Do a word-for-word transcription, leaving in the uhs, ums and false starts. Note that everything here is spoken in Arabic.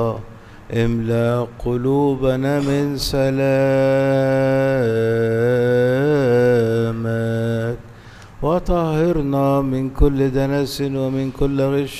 املأ قلوبنا من سلامك وطهرنا من كل دنس ومن كل غش